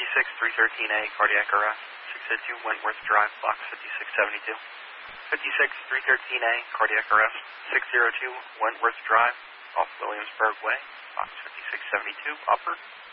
56313A, cardiac arrest. 602 Wentworth Drive, box 5672. 56313A, cardiac arrest. 602 Wentworth Drive, off Williamsburg Way, box 5672, upper.